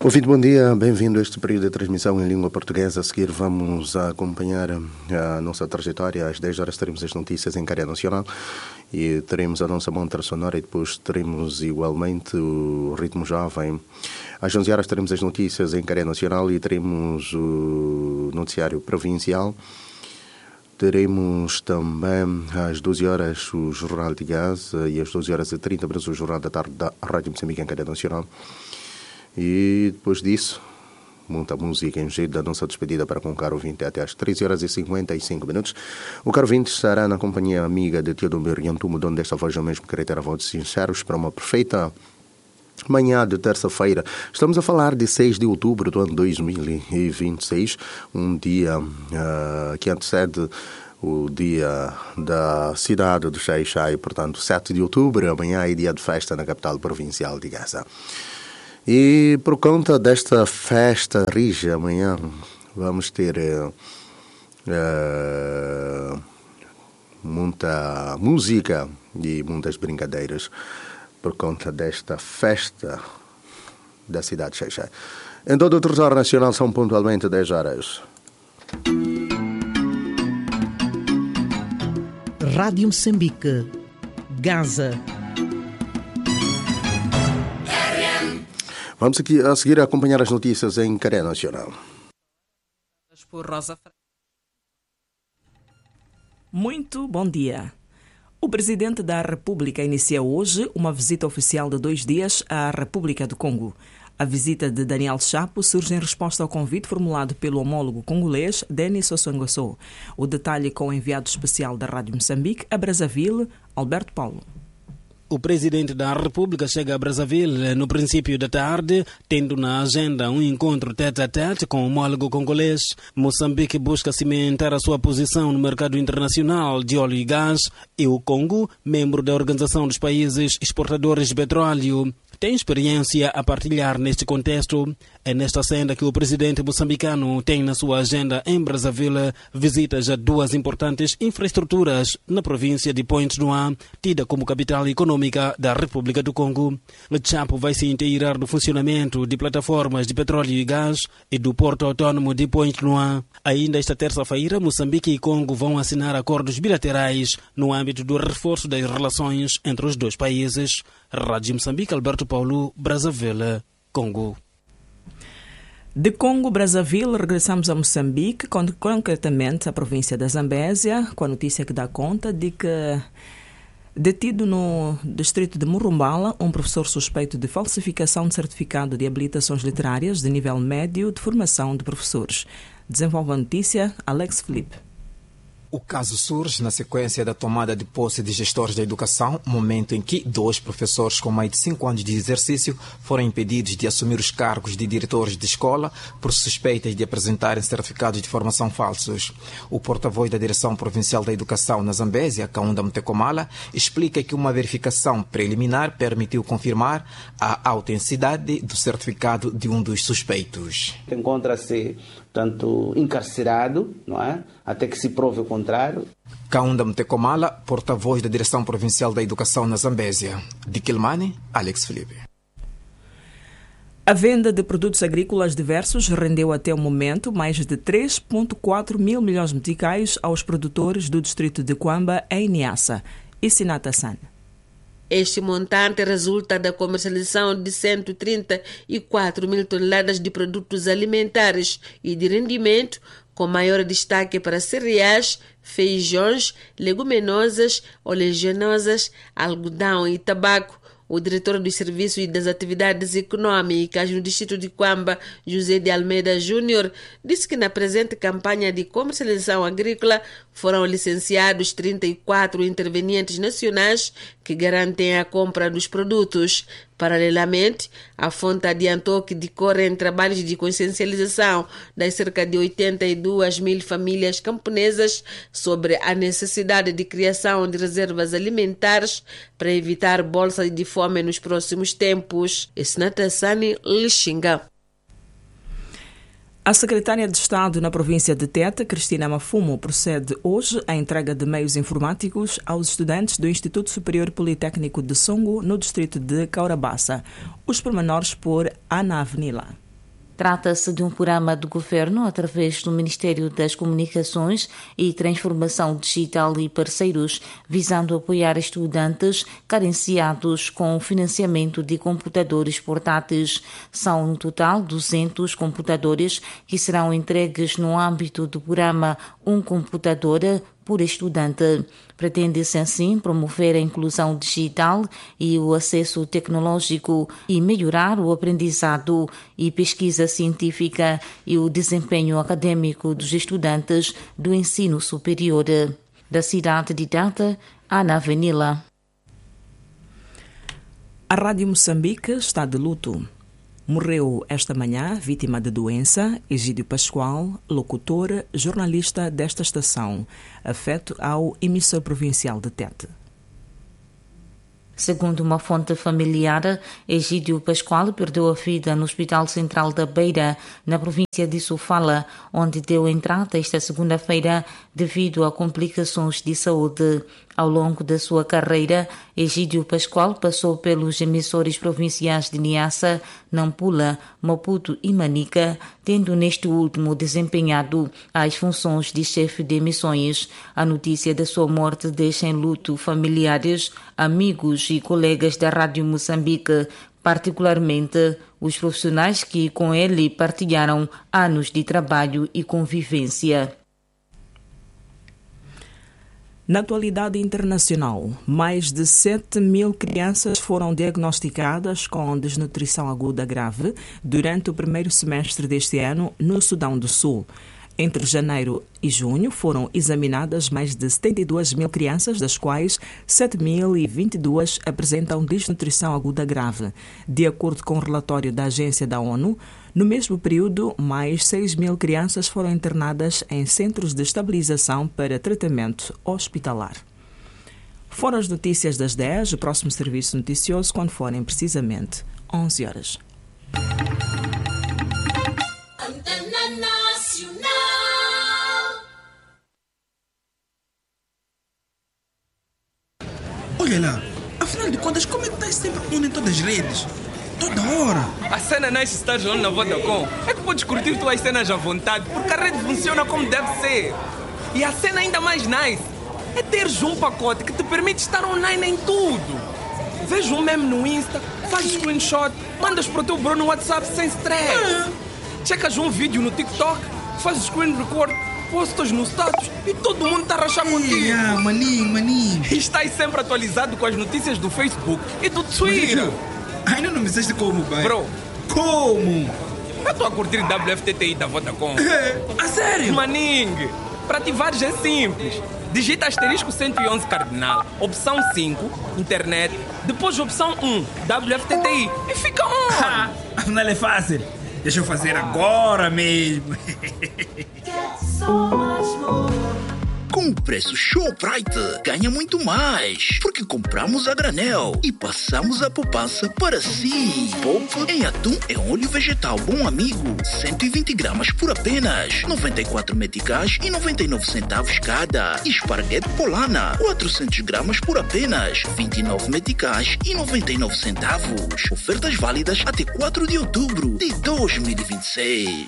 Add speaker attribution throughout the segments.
Speaker 1: Ouvinte, bom dia, bem-vindo a este período de transmissão em língua portuguesa. A seguir vamos acompanhar a nossa trajetória. Às 10 horas teremos as notícias em Cadeia Nacional e teremos a nossa montra sonora e depois teremos igualmente o Ritmo Jovem. Às 11 horas teremos as notícias em Cadeia Nacional e teremos o noticiário provincial. Teremos também às 12 horas o Jornal de Gás e às 12 horas e 30 minutos o Jornal da Tarde da Rádio Moçambique em Cadeia Nacional. E depois disso, muita música em jeito da nossa despedida para com o caro ouvinte até às 13 horas e 55 minutos. O caro ouvinte estará na companhia amiga de Teodomir Yantumo, dono desta voz ao mesmo querer ter a voz de sinceros para uma perfeita manhã de terça-feira. Estamos a falar de 6 de outubro do ano 2026, um dia que antecede o dia da cidade do Xai-Xai, portanto 7 de outubro, amanhã é dia de festa na capital provincial de Gaza. E por conta desta festa rija, amanhã vamos ter muita música e muitas brincadeiras por conta desta festa da cidade de Xai-Xai. Em todo o território nacional são pontualmente 10 horas.
Speaker 2: Rádio Moçambique, Gaza.
Speaker 1: Vamos aqui a seguir a acompanhar as notícias em Cadeia Nacional.
Speaker 3: Muito bom dia. O Presidente da República inicia hoje uma visita oficial de 2 dias à República do Congo. A visita de Daniel Chapo surge em resposta ao convite formulado pelo homólogo congolês Denis Sassou Nguesso. O detalhe com o enviado especial da Rádio Moçambique a Brazzaville, Alberto Paulo.
Speaker 4: O presidente da República chega a Brazzaville no princípio da tarde, tendo na agenda um encontro tete-a-tete com o homólogo congolês. Moçambique busca cimentar a sua posição no mercado internacional de óleo e gás e o Congo, membro da Organização dos Países Exportadores de Petróleo, tem experiência a partilhar neste contexto. É nesta senda que o presidente moçambicano tem na sua agenda em Brazzaville visitas a 2 importantes infraestruturas na província de Pointe-Noire, tida como capital econômica da República do Congo. O Chapo vai se inteirar do funcionamento de plataformas de petróleo e gás e do porto autônomo de Pointe-Noire. Ainda esta terça-feira, Moçambique e Congo vão assinar acordos bilaterais no âmbito do reforço das relações entre os 2 países. Rádio Moçambique, Alberto Paulo, Brazzaville, Congo.
Speaker 3: De Congo, Brazzaville, regressamos a Moçambique, concretamente à província da Zambésia, com a notícia que dá conta de que, detido no distrito de Murumbala, um professor suspeito de falsificação de certificado de habilitações literárias de nível médio de formação de professores. Desenvolve a notícia Alex Felipe.
Speaker 5: O caso surge na sequência da tomada de posse de gestores da educação, momento em que 2 professores com mais de 5 anos de exercício foram impedidos de assumir os cargos de diretores de escola por suspeitas de apresentarem certificados de formação falsos. O porta-voz da Direção Provincial da Educação na Zambésia, Kaunda Mtekomala, explica que uma verificação preliminar permitiu confirmar a autenticidade do certificado de um dos suspeitos.
Speaker 6: Encontra-se tanto encarcerado, não é? Até que se prove o contrário.
Speaker 5: Kaunda Mtekomala, porta-voz da Direção Provincial da Educação na Zambésia. De Quilmane, Alex Felipe.
Speaker 3: A venda de produtos agrícolas diversos rendeu até o momento mais de 3,4 mil milhões de meticais aos produtores do distrito de Quamba, em Niassa. E Sinata San.
Speaker 7: Este montante resulta da comercialização de 134 mil toneladas de produtos alimentares e de rendimento, com maior destaque para cereais, feijões, leguminosas, oleaginosas, algodão e tabaco. O diretor dos Serviços e das Atividades Econômicas no distrito de Quamba, José de Almeida Júnior, disse que na presente campanha de comercialização agrícola foram licenciados 34 intervenientes nacionais que garantem a compra dos produtos. Paralelamente, a fonte adiantou que decorrem trabalhos de consciencialização das cerca de 82 mil famílias camponesas sobre a necessidade de criação de reservas alimentares para evitar bolsa de fome nos próximos tempos. Esnatassani Lixinga.
Speaker 3: A secretária de Estado na província de Tete, Cristina Mafumo, procede hoje à entrega de meios informáticos aos estudantes do Instituto Superior Politécnico de Songo, no distrito de Caurabassa. Os pormenores por Ana Avenila.
Speaker 8: Trata-se de um programa do governo através do Ministério das Comunicações e Transformação Digital e parceiros, visando apoiar estudantes carenciados com financiamento de computadores portáteis. São, no total, 200 computadores que serão entregues no âmbito do programa Um Computador por Estudante. Pretende-se, assim, promover a inclusão digital e o acesso tecnológico e melhorar o aprendizado e pesquisa científica e o desempenho acadêmico dos estudantes do ensino superior. Da cidade de Tata, Ana Avenila.
Speaker 3: A Rádio Moçambique está de luto. Morreu esta manhã, vítima de doença, Egídio Pascoal, locutor, jornalista desta estação, afeto ao emissor provincial de Tete.
Speaker 8: Segundo uma fonte familiar, Egídio Pascoal perdeu a vida no Hospital Central da Beira, na província de Sofala, onde deu entrada esta segunda-feira devido a complicações de saúde. Ao longo da sua carreira, Egídio Pascoal passou pelos emissores provinciais de Niassa, Nampula, Maputo e Manica, tendo neste último desempenhado as funções de chefe de emissões. A notícia da sua morte deixa em luto familiares, amigos e colegas da Rádio Moçambique, particularmente os profissionais que com ele partilharam anos de trabalho e convivência.
Speaker 3: Na atualidade internacional, mais de 7.000 crianças foram diagnosticadas com desnutrição aguda grave durante o primeiro semestre deste ano no Sudão do Sul. Entre janeiro e junho foram examinadas mais de 72.000 crianças, das quais 7.022 apresentam desnutrição aguda grave. De acordo com o relatório da Agência da ONU, no mesmo período, mais 6.000 crianças foram internadas em centros de estabilização para tratamento hospitalar. Foram as notícias das 10, o próximo serviço noticioso quando forem precisamente 11 horas.
Speaker 9: Olha lá, afinal de contas, como é que estás sempre on em todas as redes? Toda hora.
Speaker 10: A cena nice estar on na Vodacom é que podes curtir tuas cenas à vontade, porque a rede funciona como deve ser. E a cena ainda mais nice é teres um pacote que te permite estar online em tudo. Veja um meme no Insta, fazes screenshot, mandas para o teu bro no WhatsApp sem stress. Checas um vídeo no TikTok, fazes screen record, postas no status e todo mundo está a rachar contigo.
Speaker 9: Maninho.
Speaker 10: E estás sempre atualizado com as notícias do Facebook e do Twitter.
Speaker 9: Ainda não me disseste como, pai?
Speaker 10: Bro,
Speaker 9: como?
Speaker 10: Eu estou a curtir WFTTI da Vodacom.
Speaker 9: A sério?
Speaker 10: Maningue, para ativares é simples. Digita asterisco 111 cardinal, opção 5, internet, depois opção 1, WFTTI e fica on.
Speaker 9: Afinal é fácil. Deixa eu fazer agora mesmo.
Speaker 11: Com o preço Shoprite, ganha muito mais, porque compramos a granel e passamos a poupança para si. Poupe em atum e óleo vegetal Bom Amigo, 120 gramas por apenas 94 meticais e 99 centavos cada. E esparguete Polana, 400 gramas por apenas 29 meticais e 99 centavos. Ofertas válidas até 4 de outubro de 2026.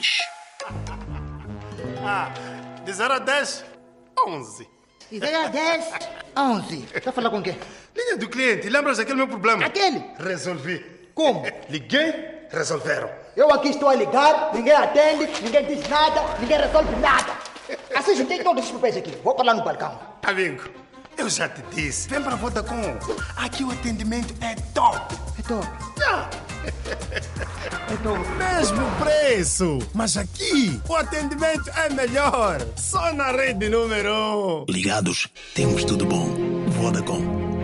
Speaker 12: De 0 a 10... 11.
Speaker 13: E daí a 10, 11. Tá falando com quem?
Speaker 12: Linha do cliente, lembras daquele meu problema?
Speaker 13: Aquele?
Speaker 12: Resolvi.
Speaker 13: Como?
Speaker 12: Liguei, resolveram.
Speaker 13: Eu aqui estou a ligar, ninguém atende, ninguém diz nada, ninguém resolve nada. Assim juntei todos os papéis aqui. Vou para lá no balcão.
Speaker 12: Amigo, eu já te disse. Vem para a Vodacom. Aqui o atendimento é top.
Speaker 13: É top?
Speaker 12: É top. Mesmo preço. Mas aqui o atendimento é melhor. Só na rede número 1.
Speaker 11: Ligados, temos tudo bom. Vodacom.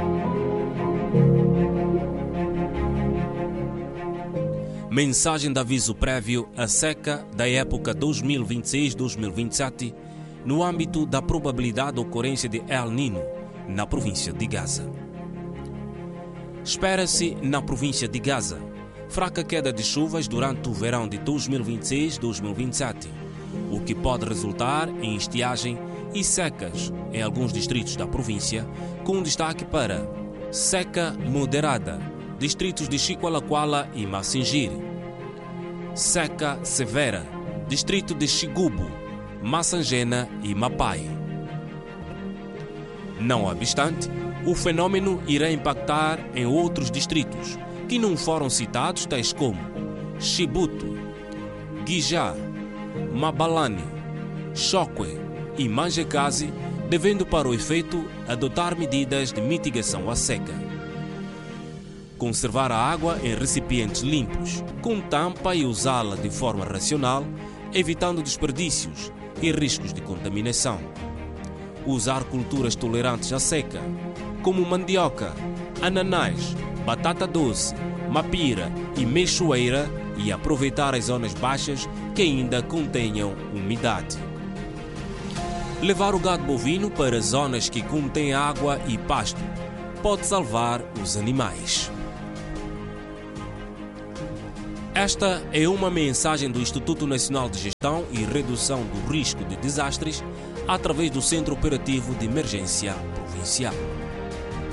Speaker 4: Mensagem de aviso prévio à seca da época 2026-2027 no âmbito da probabilidade de ocorrência de El Niño na província de Gaza. Espera-se na província de Gaza fraca queda de chuvas durante o verão de 2026-2027, o que pode resultar em estiagem e secas em alguns distritos da província, com destaque para seca moderada, distritos de Chiqualaquala e Massingiri,
Speaker 14: seca severa, distrito de Xigubo, Massangena e Mapai. Não obstante, o fenômeno irá impactar em outros distritos que não foram citados, tais como Chibuto, Guijá, Mabalane, Chokwe e Manjekazi, devendo para o efeito adotar medidas de mitigação à seca. Conservar a água em recipientes limpos, com tampa e usá-la de forma racional, evitando desperdícios e riscos de contaminação. Usar culturas tolerantes à seca, como mandioca, ananás, batata doce, mapira e mexoeira, e aproveitar as zonas baixas que ainda contenham umidade. Levar o gado bovino para zonas que contêm água e pasto pode salvar os animais. Esta é uma mensagem do Instituto Nacional de Gestão e Redução do Risco de Desastres através do Centro Operativo de Emergência Provincial.